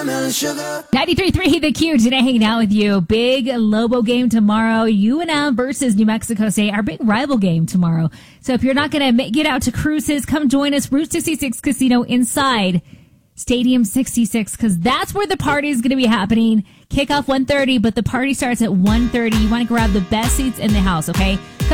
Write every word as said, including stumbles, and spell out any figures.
ninety-three point three The Q today, hanging out with you. Big Lobo game tomorrow. U N M versus New Mexico State, our big rival game tomorrow. So if you're not going to get out to Cruces, come join us. Route sixty-six Casino inside Stadium sixty-six, because that's where the party is going to be happening. Kickoff one thirty, but the party starts at one thirty. You want to grab the best seats in the house, okay?